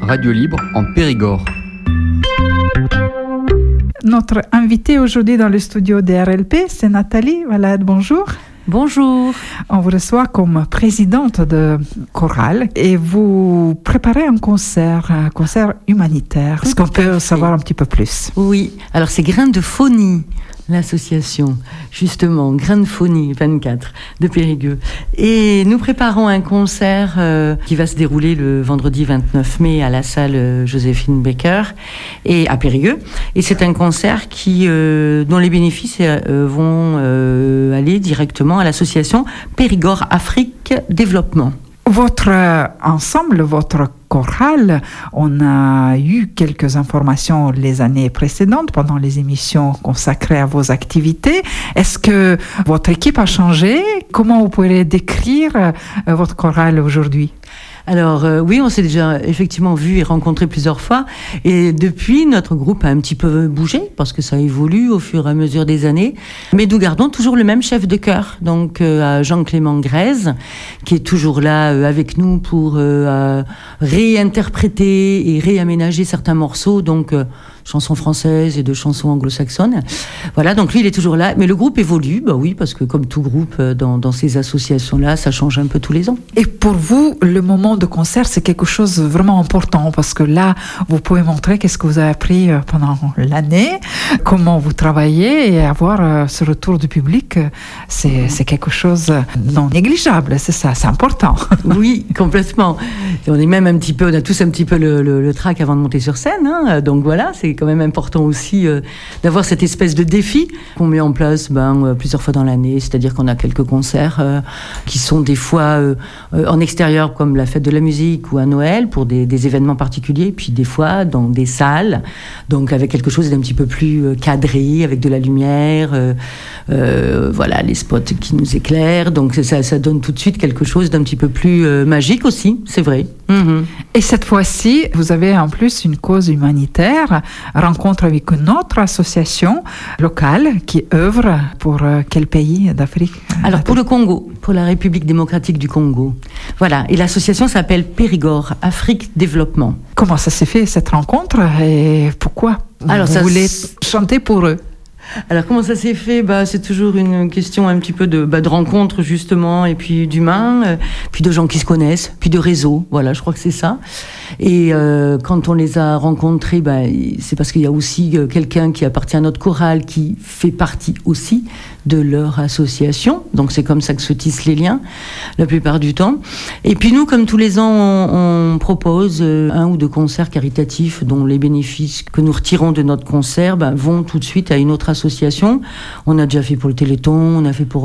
radio libre en Périgord. Notre invitée aujourd'hui dans le studio de RLP, c'est Nathalie Valade. Bonjour. Bonjour. On vous reçoit comme présidente de chorale et vous préparez un concert humanitaire. Est-ce qu'on peut savoir un petit peu plus? Oui, alors c'est Grain de Phonie, l'association, justement, Grain de Phonie 24 de Périgueux. Et nous préparons un concert qui va se dérouler le vendredi 29 mai à la salle Joséphine Baker et à Périgueux. Et c'est un concert dont les bénéfices vont aller directement à l'association Périgord Afrique Développement. Votre ensemble, votre chorale, on a eu quelques informations les années précédentes pendant les émissions consacrées à vos activités. Est-ce que votre équipe a changé? Comment vous pourrez décrire votre chorale aujourd'hui? Alors oui, on s'est déjà effectivement vu et rencontré plusieurs fois. Et depuis, notre groupe a un petit peu bougé parce que ça évolue au fur et à mesure des années. Mais nous gardons toujours le même chef de chœur, donc Jean-Clément Grèze, qui est toujours là avec nous pour réinterpréter et réaménager certains morceaux, donc chansons françaises et de chansons anglo-saxonnes. Voilà, donc lui, il est toujours là. Mais le groupe évolue, bah oui, parce que comme tout groupe dans ces associations-là, ça change un peu tous les ans. Et pour vous, le moment de concert, c'est quelque chose de vraiment important parce que là, vous pouvez montrer qu'est-ce que vous avez appris pendant l'année, comment vous travaillez et avoir ce retour du public, c'est quelque chose non négligeable, c'est ça, c'est important. Oui, complètement. On a tous un petit peu le trac avant de monter sur scène, hein, donc voilà, c'est quand même important aussi d'avoir cette espèce de défi qu'on met en place plusieurs fois dans l'année, c'est-à-dire qu'on a quelques concerts qui sont des fois en extérieur comme la fête de la musique ou à Noël pour des événements particuliers, puis des fois dans des salles, donc avec quelque chose d'un petit peu plus cadré, avec de la lumière, voilà, les spots qui nous éclairent, donc ça donne tout de suite quelque chose d'un petit peu plus magique aussi, c'est vrai. Mm-hmm. Et cette fois-ci, vous avez en plus une cause humanitaire, rencontre avec une autre association locale qui œuvre pour quel pays d'Afrique? Alors pour le Congo, pour la République démocratique du Congo. Voilà, et l'association s'appelle Périgord Afrique Développement. Comment ça s'est fait cette rencontre et pourquoi vous voulez chanter pour eux? Alors comment ça s'est fait? C'est toujours une question un petit peu de rencontre justement, et puis d'humain, puis de gens qui se connaissent, puis de réseau. Voilà, je crois que c'est ça. Et quand on les a rencontrés, c'est parce qu'il y a aussi quelqu'un qui appartient à notre chorale qui fait partie aussi de leur association. Donc c'est comme ça que se tissent les liens la plupart du temps. Et puis nous, comme tous les ans, on propose un ou deux concerts caritatifs dont les bénéfices que nous retirons de notre concert vont tout de suite à une autre association. On a déjà fait pour le Téléthon, on a fait pour